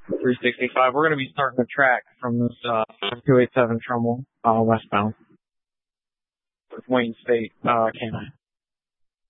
365. We're going to be starting the track from this 287 Trumbull westbound with Wayne State Canine.